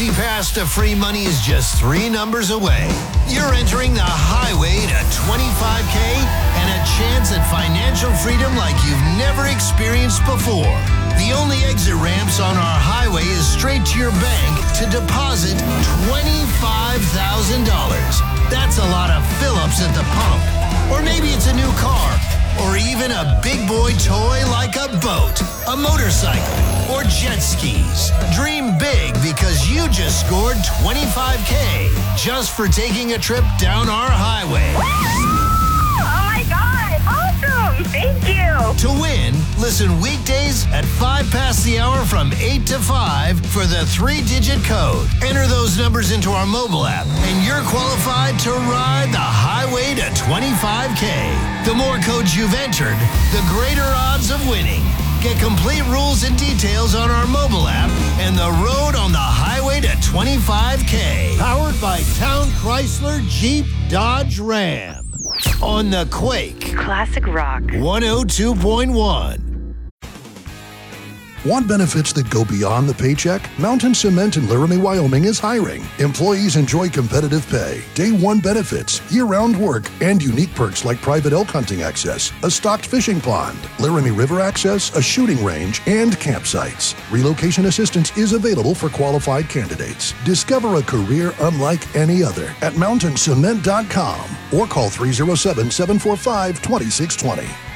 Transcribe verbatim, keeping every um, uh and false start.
Easy Pass to free money is just three numbers away. You're entering the highway to twenty-five K and a chance at financial freedom like you've never experienced before. The only exit ramps on our highway is straight to your bank to deposit twenty-five thousand dollars. That's a lot of fill-ups at the pump. Or maybe it's a new car. Or even a big boy toy like a boat, a motorcycle, or jet skis. Dream big because you just scored twenty-five K just for taking a trip down our highway. Oh my God, awesome, thank you. To win, listen weekdays at five past the hour from eight to five for the three-digit code. Enter those numbers into our mobile app and you're qualified to ride the highway to twenty-five K. The more codes you've entered, the greater odds of winning. Get complete rules and details on our mobile app and the road on the highway to twenty-five K. Powered by Town Chrysler Jeep Dodge Ram. On the Quake. Classic rock. one oh two point one. Want benefits that go beyond the paycheck? Mountain Cement in Laramie, Wyoming is hiring. Employees enjoy competitive pay, day one benefits, year-round work, and unique perks like private elk hunting access, a stocked fishing pond, Laramie River access, a shooting range, and campsites. Relocation assistance is available for qualified candidates. Discover a career unlike any other at mountain cement dot com or call three oh seven, seven four five, two six two oh.